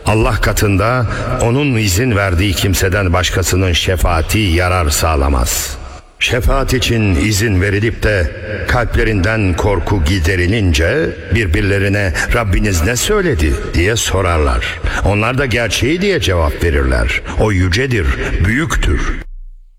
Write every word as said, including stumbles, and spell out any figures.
Allah katında onun izin verdiği kimseden başkasının şefaati yarar sağlamaz. Şefaat için izin verilip de kalplerinden korku giderilince birbirlerine Rabbiniz ne söyledi diye sorarlar. Onlar da gerçeği diye cevap verirler. O yücedir, büyüktür.